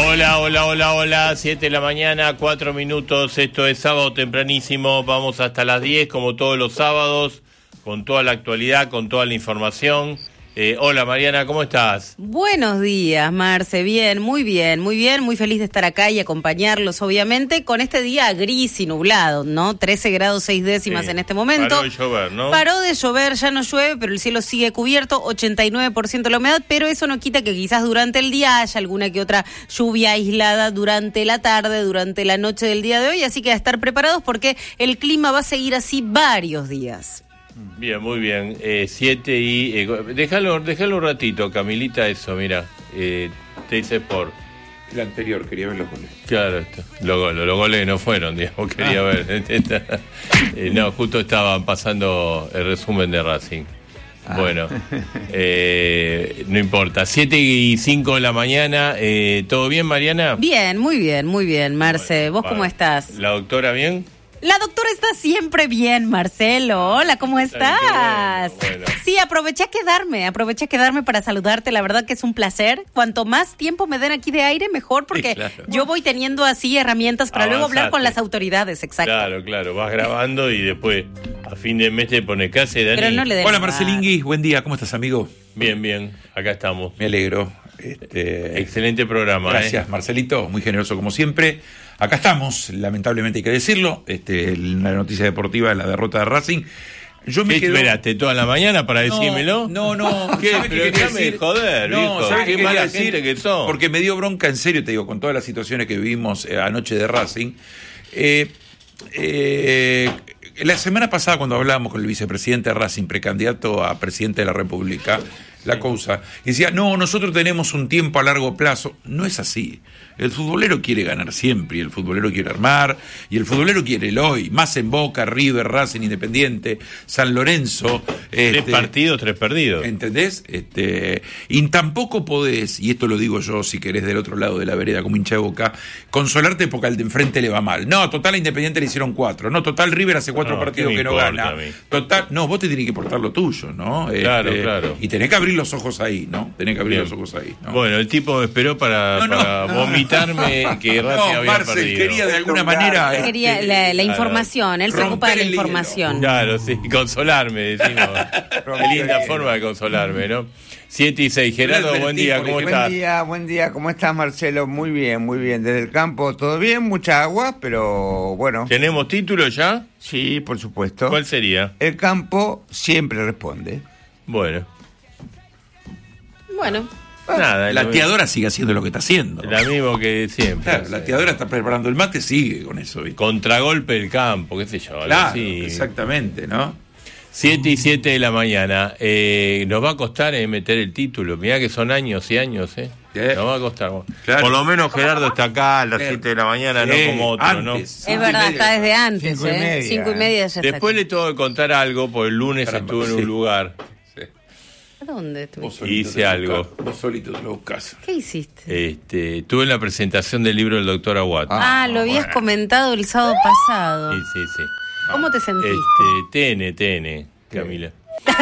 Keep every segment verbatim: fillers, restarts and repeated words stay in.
Hola, hola, hola, hola, siete de la mañana, cuatro minutos, esto es sábado tempranísimo, vamos hasta las diez como todos los sábados, con toda la actualidad, con toda la información. Eh, hola Mariana, ¿cómo estás? Buenos días, Marce, bien, muy bien, muy bien, muy feliz de estar acá y acompañarlos, obviamente, con este día gris y nublado, ¿no? trece grados seis décimas sí. En este momento. Paró de llover, ¿no? Paró de llover, ya no llueve, pero el cielo sigue cubierto, ochenta y nueve por ciento la humedad, pero eso no quita que quizás durante el día haya alguna que otra lluvia aislada durante la tarde, durante la noche del día de hoy, así que a estar preparados porque el clima va a seguir así varios días. Bien, muy bien. Eh, siete y... Eh, déjalo, déjalo un ratito, Camilita, eso, mira. Eh, te dice por... El anterior, quería ver los goles. Claro, esto, los goles, los goles no fueron, digamos, quería ah. ver. eh, no, justo estaban pasando el resumen de Racing. Ah. Bueno, eh, no importa. siete y cinco de la mañana, eh, ¿todo bien, Mariana? Bien, muy bien, muy bien, Marce. Bueno, ¿Vos vale. cómo estás? ¿La doctora bien? La doctora está siempre bien, Marcelo. Hola, ¿cómo estás? Bueno, bueno. Sí, aproveché a quedarme, aproveché a quedarme para saludarte. La verdad que es un placer. Cuanto más tiempo me den aquí de aire, mejor, porque sí, claro. yo voy teniendo así herramientas para Avanzate. Luego hablar con las autoridades, exacto. Claro, claro, vas grabando y después a fin de mes te pone casa y Dani. Pero no le den Hola, lugar. Marcelingui, buen día, ¿cómo estás, amigo? Bien, bien, acá estamos. Me alegro. Este... Excelente programa. Gracias, ¿eh? Marcelito, muy generoso como siempre. Acá estamos, lamentablemente hay que decirlo, este, la noticia deportiva de la derrota de Racing. Yo me ¿Qué quedo... esperaste toda la mañana para no, decírmelo? No, no. ¿Qué? ¿Sabés Pero qué quería déjame decir? joder, no, viejo. ¿sabés Qué qué mala quería gente decir? que son. Porque me dio bronca, en serio, te digo, con todas las situaciones que vivimos eh, anoche de Racing. Eh, eh, la semana pasada, cuando hablábamos con el vicepresidente de Racing, precandidato a presidente de la República, la cosa, decía, no, nosotros tenemos un tiempo a largo plazo. No es así. El futbolero quiere ganar siempre, y el futbolero quiere armar, y el futbolero quiere el hoy, más en Boca, River, Racing, Independiente, San Lorenzo. Tres este, partidos, tres perdidos. ¿Entendés? Este, y tampoco podés, y esto lo digo yo, si querés del otro lado de la vereda como hincha de Boca, consolarte porque al de enfrente le va mal. No, total a Independiente le hicieron cuatro. No, total River hace cuatro no, partidos que no gana. Total, no, vos te tenés que portar lo tuyo, ¿no? Claro, este, claro. Y tenés que abrir los ojos ahí, ¿no? Tenés que abrir Bien. los ojos ahí, ¿no? Bueno, el tipo me esperó para, No, no, para no. vomitarme que Racing No, había Marcel perdido. quería de alguna manera... este, Quería la, la claro. información, él se ocupa de la Romper el hilo. información. Claro, sí, consolarme, decimos. Qué linda forma de consolarme, ¿no? siete y seis, Gerardo, buen día, ¿cómo Buen estás? Buen día, buen día, ¿cómo estás, Marcelo? Muy bien, muy bien. Desde el campo todo bien, mucha agua, pero bueno. ¿Tenemos título ya? Sí, por supuesto. ¿Cuál sería? El campo siempre responde. Bueno, Bueno, nada. La lo tiadora sigue haciendo lo que está haciendo. mismo- La mismo que siempre. Claro, la tiadora está preparando el mate, sigue con eso, ¿viste? Contragolpe del campo, qué sé yo. algo Claro, así. exactamente, ¿no? siete y siete de la mañana. Eh, nos va a costar eh, meter el título. Mirá que son años y años, ¿eh? ¿Qué? Nos va a costar. Claro. Por lo menos Gerardo está acá a las Claro. siete de la mañana, Sí, no como otro, antes. ¿no? es verdad, está desde antes, Cinco y ¿eh? media. Cinco y media ya está. Después le tengo que contar algo, porque el lunes Caramba, estuve en sí. un lugar. ¿A dónde Vos estuviste? solito Hice te lo algo. buscas, Vos solito te lo buscas. ¿Qué hiciste? Este, estuve en la presentación del libro del doctor Aguat. Ah, lo habías comentado el sábado pasado. Sí, sí, sí. ¿Cómo te sentiste? Este, T N, T N, Camila.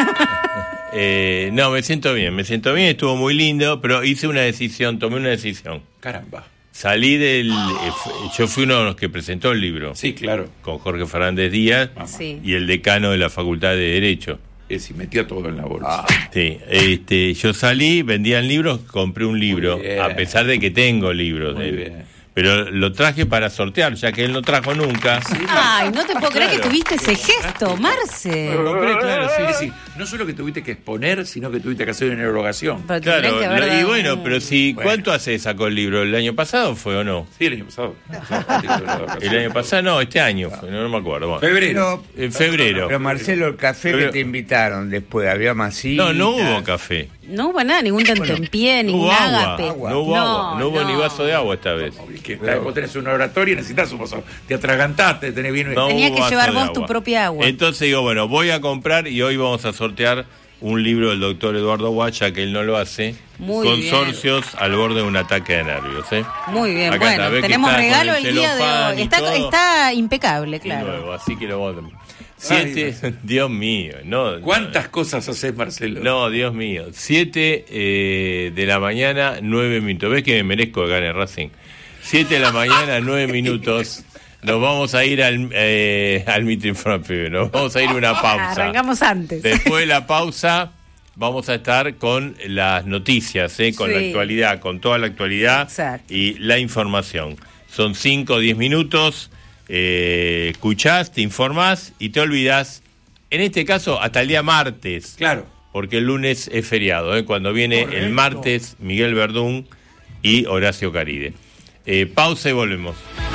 eh, no, me siento bien, me siento bien, estuvo muy lindo, pero hice una decisión, tomé una decisión. Caramba. Salí del... eh, fu- yo fui uno de los que presentó el libro, Sí, claro. con Jorge Fernández Díaz Sí. y el decano de la Facultad de Derecho. Es y metía todo en la bolsa. Sí, este, yo salí, vendían libros, compré un libro, Muy bien. a pesar de que tengo libros. Muy de- bien. Pero lo traje para sortear, ya que él no trajo nunca. Ay, no te puedo creer que Claro. tuviste ese gesto, Marce. Lo compré, claro, sí, Es sí. decir, no solo que tuviste que exponer, sino que tuviste que hacer una erogación. Pero Claro, tendrían que haber lo- y dado bueno, un- pero si, Bueno. ¿cuánto hace sacó el libro? ¿El año pasado fue o no? Sí, el año pasado. El año pasado, no, este año fue, no, no me acuerdo. Bueno, Febrero. Pero, en febrero. pero Marcelo, el café Pero- que te invitaron después, había masita. No, no hubo café. No hubo nada, ningún tentempié, No ningún hubo agua. ágape. No hubo agua. No hubo ni vaso de agua esta vez. Que está, vos tenés una oratoria y necesitas un vaso. Te atragantaste, tenés bien... No Tenías hubo que vaso llevar de vos agua. tu propia agua. Entonces digo, bueno, voy a comprar y hoy vamos a sortear un libro del doctor Eduardo Guacha, que él no lo hace. Muy Consorcios al borde de un ataque de nervios, ¿eh? Muy bien, Acá está, bueno, ve que tenemos está con regalo el el día de celofán hoy. y Está, todo. está impecable, Y claro. nuevo, así que lo vamos a... Siete, Ay, Dios mío, no. ¿Cuántas no, cosas haces, Marcelo? No, Dios mío. Siete eh, de la mañana, nueve minutos. ¿Ves que me merezco que gane Racing? Siete de la mañana, nueve minutos. Nos vamos a ir al, eh, al meeting front, nos vamos a ir a una pausa. Arrancamos antes. Después de la pausa vamos a estar con las noticias, ¿eh? Con sí. la actualidad, con toda la actualidad. Exacto. Y la información. Son cinco o diez minutos. Eh, escuchás, te informás y te olvidás, en este caso hasta el día martes, claro, porque el lunes es feriado, ¿eh? Cuando viene Correcto. El martes Miguel Verdún y Horacio Caride. Eh, pausa y volvemos.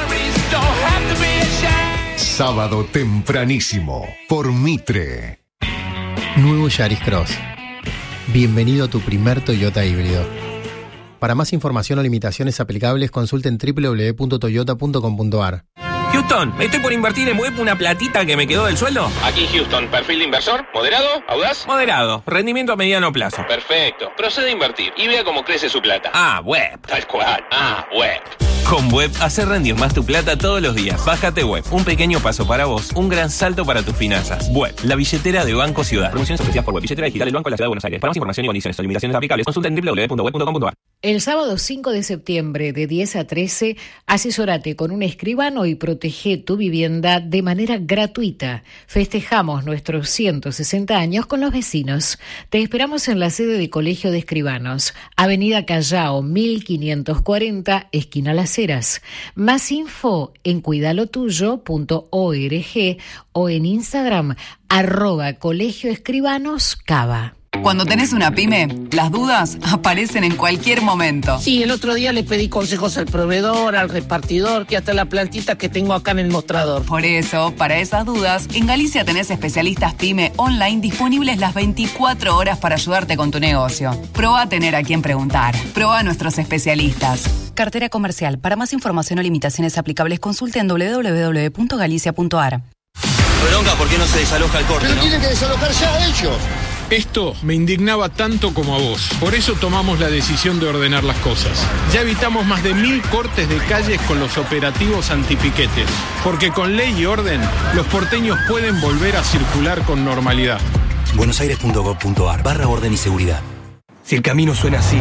Sábado tempranísimo por Mitre. Nuevo Yaris Cross. Bienvenido a tu primer Toyota híbrido. Para más información o limitaciones aplicables, consulten doble u doble u doble u punto toyota punto com punto a r. Houston, estoy por invertir en web una platita que me quedó del sueldo. Aquí Houston, perfil de inversor, moderado, audaz. Moderado, rendimiento a mediano plazo. Perfecto, procede a invertir y vea cómo crece su plata. Ah, web. Tal cual, ah, web. Con Web, hacer rendir más tu plata todos los días. Bájate Web, un pequeño paso para vos, un gran salto para tus finanzas. Web, la billetera de Banco Ciudad. Promociones ofrecidas por Web, billetera digital del Banco de la Ciudad de Buenos Aires. Para más información y condiciones o limitaciones aplicables, consulta en doble u doble u doble u punto web punto com punto a r. El sábado cinco de septiembre de diez a trece, asesórate con un escribano y protege tu vivienda de manera gratuita. Festejamos nuestros ciento sesenta años con los vecinos. Te esperamos en la sede de Colegio de Escribanos, Avenida Callao mil quinientos cuarenta, esquina Las Heras. Más info en cuidalotuyo punto org o en Instagram, arroba Colegio Escribanos Cava. Cuando tenés una pyme, las dudas aparecen en cualquier momento. Sí, el otro día le pedí consejos al proveedor, al repartidor, que hasta la plantita que tengo acá en el mostrador. Por eso, para esas dudas, en Galicia tenés especialistas pyme online disponibles las veinticuatro horas para ayudarte con tu negocio. Probá a tener a quien preguntar. Probá a nuestros especialistas. Cartera comercial. Para más información o limitaciones aplicables, consulte en doble u doble u doble u punto galicia punto a r. Bronca, ¿por qué no se desaloja el corte? Pero ¿no? tienen que desalojar ya ellos. Esto me indignaba tanto como a vos. Por eso tomamos la decisión de ordenar las cosas. Ya evitamos más de mil cortes de calles con los operativos antipiquetes. Porque con ley y orden, los porteños pueden volver a circular con normalidad. buenosaires punto gov punto a r barra orden y seguridad. Si el camino suena así,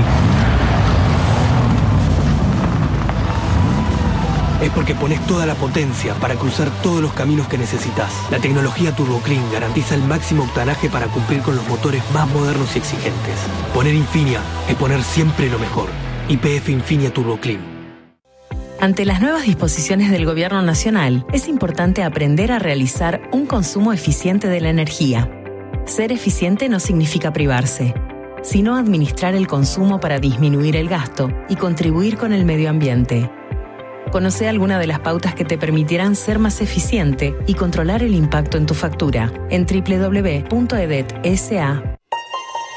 es porque pones toda la potencia para cruzar todos los caminos que necesitas. La tecnología TurboClean garantiza el máximo octanaje para cumplir con los motores más modernos y exigentes. Poner Infinia es poner siempre lo mejor. Y P F Infinia TurboClean. Ante las nuevas disposiciones del Gobierno Nacional, es importante aprender a realizar un consumo eficiente de la energía. Ser eficiente no significa privarse, sino administrar el consumo para disminuir el gasto y contribuir con el medio ambiente. Conoce alguna de las pautas que te permitirán ser más eficiente y controlar el impacto en tu factura en doble u doble u doble u punto edet punto esa